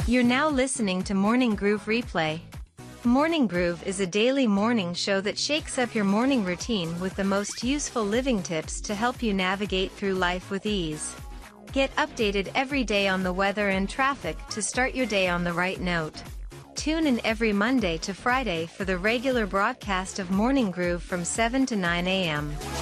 You're now listening to Morning Groove Replay. Morning Groove is a daily morning show that shakes up your morning routine with the most useful living tips to help you navigate through life with ease. Get updated every day on the weather and traffic to start your day on the right note. Tune in every Monday to Friday for the regular broadcast of Morning Groove from 7 to 9 a.m.